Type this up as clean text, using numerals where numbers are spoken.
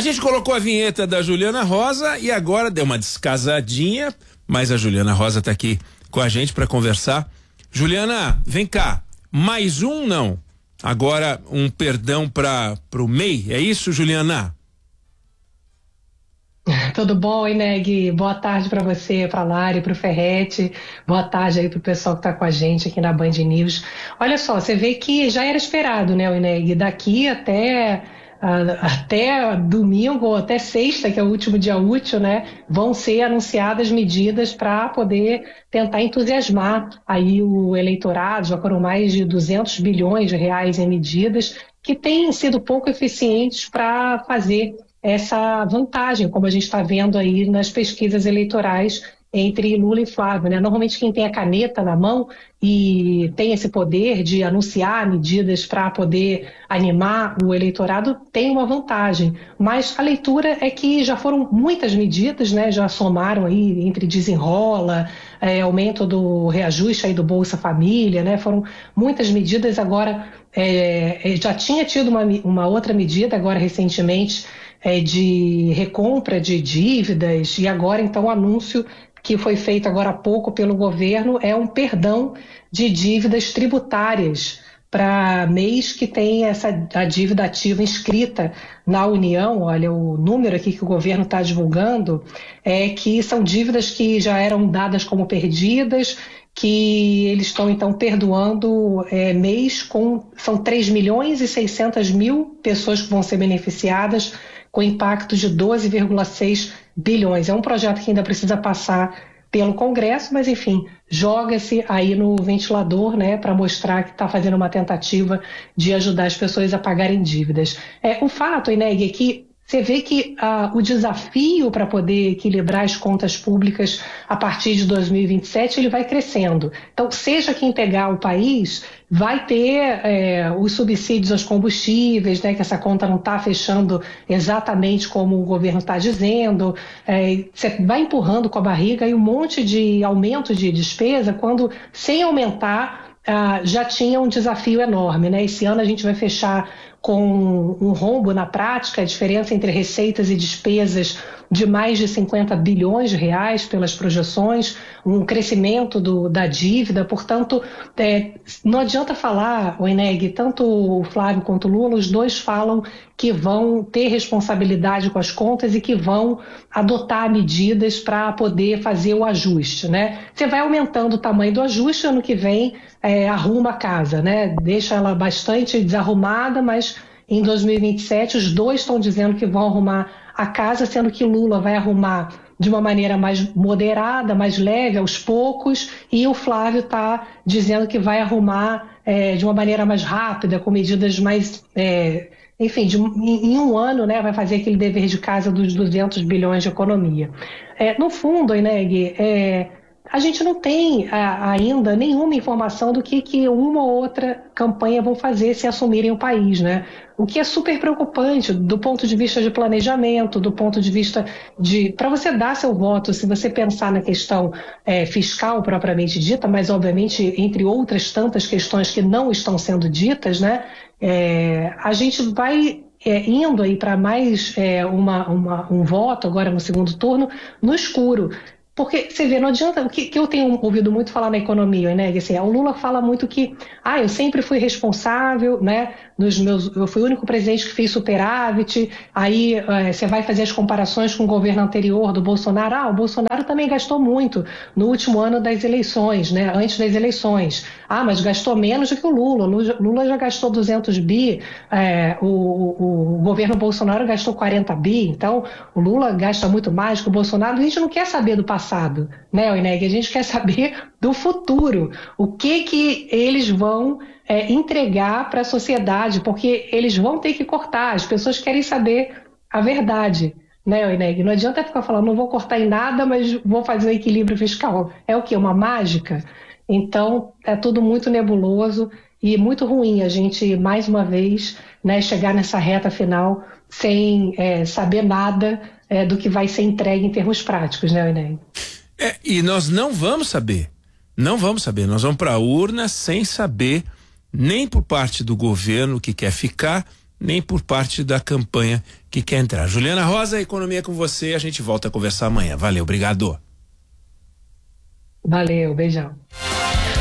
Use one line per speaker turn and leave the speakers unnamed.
gente colocou a vinheta da Juliana Rosa e agora deu uma descasadinha, mas a Juliana Rosa está aqui com a gente para conversar. Juliana, vem cá, mais um não. Agora um perdão para o MEI, é isso, Juliana?
Tudo bom, Ineg? Boa tarde para você, para a Lari, para o Ferretti. Boa tarde aí para o pessoal que está com a gente aqui na Band News. Olha só, você vê que já era esperado, né, Ineg? Daqui até domingo ou até sexta, que é o último dia útil, né, vão ser anunciadas medidas para poder tentar entusiasmar aí o eleitorado. Já foram mais de 200 bilhões de reais em medidas que têm sido pouco eficientes para fazer essa vantagem, como a gente está vendo aí nas pesquisas eleitorais entre Lula e Flávio, né? Normalmente quem tem a caneta na mão e tem esse poder de anunciar medidas para poder animar o eleitorado tem uma vantagem, mas a leitura é que já foram muitas medidas, né? Já somaram aí entre desenrola, aumento do reajuste aí do Bolsa Família, né? Foram muitas medidas. Agora já tinha tido uma outra medida agora recentemente de recompra de dívidas, e agora então o anúncio que foi feito agora há pouco pelo governo é um perdão de dívidas tributárias para MEIs que tem a dívida ativa inscrita na União. Olha, o número aqui que o governo está divulgando é que são dívidas que já eram dadas como perdidas, que eles estão então perdoando MEIs são 3.600.000 pessoas que vão ser beneficiadas, com impacto de 12,6 bilhões. É um projeto que ainda precisa passar pelo Congresso, mas enfim, joga-se aí no ventilador, né, para mostrar que está fazendo uma tentativa de ajudar as pessoas a pagarem dívidas. O fato, Ineg, é que você vê que o desafio para poder equilibrar as contas públicas a partir de 2027 ele vai crescendo. Então, seja quem pegar o país, vai ter os subsídios aos combustíveis, né, que essa conta não está fechando exatamente como o governo está dizendo. Você vai empurrando com a barriga e um monte de aumento de despesa, quando sem aumentar já tinha um desafio enorme, né? Esse ano a gente vai fechar com um rombo na prática, a diferença entre receitas e despesas de mais de 50 bilhões de reais pelas projeções, um crescimento da dívida. Portanto, não adianta falar, o Ineg, tanto o Flávio quanto o Lula, os dois falam que vão ter responsabilidade com as contas e que vão adotar medidas para poder fazer o ajuste, né? Você vai aumentando o tamanho do ajuste, ano que vem arruma a casa, né? Deixa ela bastante desarrumada, mas em 2027 os dois estão dizendo que vão arrumar a casa, sendo que Lula vai arrumar de uma maneira mais moderada, mais leve, aos poucos, e o Flávio está dizendo que vai arrumar de uma maneira mais rápida, com medidas mais... enfim, em um ano, né, vai fazer aquele dever de casa dos 200 bilhões de economia. No fundo, Ineg, a gente não tem ainda nenhuma informação do que uma ou outra campanha vão fazer se assumirem o país, né? O que é super preocupante do ponto de vista de planejamento, do ponto de vista para você dar seu voto, se você pensar na questão fiscal propriamente dita, mas obviamente entre outras tantas questões que não estão sendo ditas, né? A gente vai indo aí para mais um voto agora no segundo turno no escuro. Porque, você vê, não adianta, o que eu tenho ouvido muito falar na economia, né? Assim, o Lula fala muito que, eu sempre fui responsável, né? Eu fui o único presidente que fez superávit, aí você vai fazer as comparações com o governo anterior do Bolsonaro. O Bolsonaro também gastou muito no último ano das eleições, né? Antes das eleições. Mas gastou menos do que o Lula. Lula já gastou 200 bi, o governo Bolsonaro gastou 40 bi, então o Lula gasta muito mais que o Bolsonaro. A gente não quer saber do passado, né, Ineg? A gente quer saber do futuro. O que eles vão entregar para a sociedade, porque eles vão ter que cortar. As pessoas querem saber a verdade, né, Ineg? Não adianta ficar falando, não vou cortar em nada, mas vou fazer o equilíbrio fiscal. É o quê? Uma mágica? Então, é tudo muito nebuloso e muito ruim a gente, mais uma vez, né, chegar nessa reta final sem saber nada do que vai ser entregue em termos práticos, né, Ineg?
E nós não vamos saber. Não vamos saber. Nós vamos para a urna sem saber, nem por parte do governo que quer ficar, nem por parte da campanha que quer entrar. Juliana Rosa, economia com você, a gente volta a conversar amanhã. Valeu, obrigado.
Valeu, beijão.